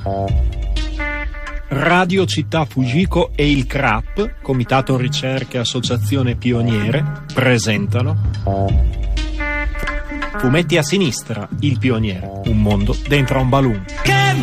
Radio Città Fujiko e il CRAP, Comitato Ricerche Associazione Pioniere, presentano Fumetti a sinistra, il pioniere, un mondo dentro a un balloon. Che